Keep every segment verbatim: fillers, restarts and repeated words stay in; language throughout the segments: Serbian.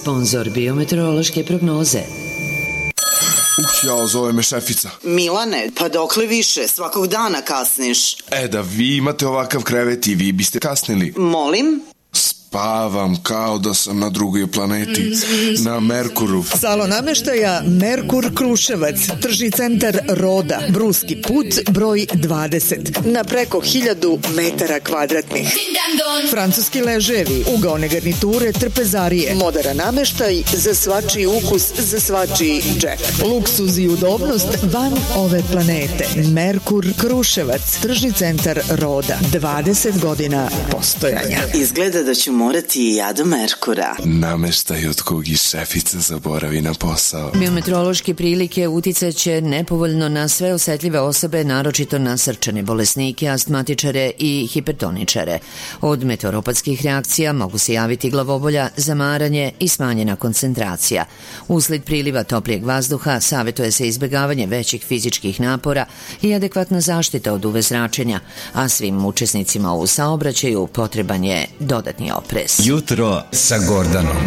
Sponzor biometeorološke prognoze. Uh, jao, zove me šefica. Milane, pa dokle više? Svakog dana kasniš. E, da vi imate ovakav krevet i vi biste kasnili. Molim? Spavam kao da sam na drugoj planeti, na Merkuru. Salo nameštaja Merkur Kruševac, tržni centar Roda, Bruski put, broj dvadeset, na preko hiljadu metara kvadratnih. Francuski leževi, ugaone garniture, trpezarije, moderan nameštaj za svačiji ukus, za svačiji džep. Luksuz i udobnost van ove planete. Merkur Kruševac, tržni centar Roda, dvadeset godina postojanja. Izgleda da ću morati i ja do Merkura. Nameštaj od kog i šefica zaboravi na posao. Biometeorološke prilike uticaće nepovoljno na sve osetljive osobe, naročito na srčane bolesnike, astmatičare i hipertoničare. Od meteoropatskih reakcija mogu se javiti glavobolja, zamaranje i smanjena koncentracija. Usled priliva toplijeg vazduha savjetuje se izbjegavanje većih fizičkih napora i adekvatna zaštita od U V zračenja, a svim učesnicima u saobraćaju potreban je dodatni oprez. Jutro sa Gordanom.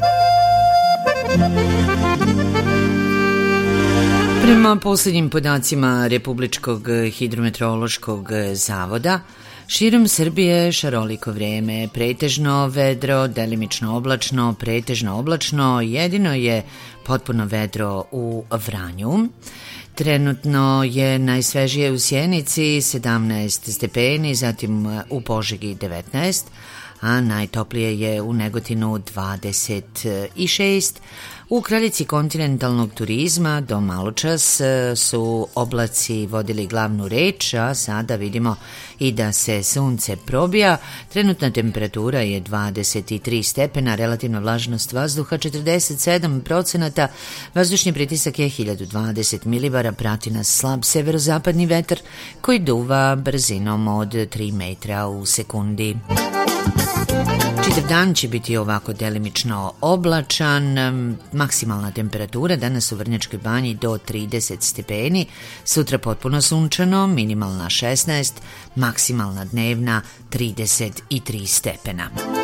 Prema posljednjim podacima Republičkog hidrometeorološkog zavoda, širom Srbije šaroliko vrijeme, pretežno vedro, delimično oblačno, pretežno oblačno, jedino je potpuno vedro u Vranju. Trenutno je najsvežije u Sjenici sedamnaest stepeni, zatim u Požegi devetnaest, a najtoplije je u Negotinu dvadeset šest. U kraljici kontinentalnog turizma do maločas su oblaci vodili glavnu reč, a sada vidimo i da se sunce probija. Trenutna temperatura je dvadeset tri stepena, relativna vlažnost vazduha četrdeset sedam procenata, vazdušni pritisak je hiljadu dvadeset milibara, prati nas slab severozapadni vetar koji duva brzinom od tri metra u sekundi. Čitav dan će biti ovako delimično oblačan, maksimalna temperatura danas u Vrnjačkoj banji do trideset stepeni, sutra potpuno sunčano, minimalna šesnaest, maksimalna dnevna trideset tri stepena.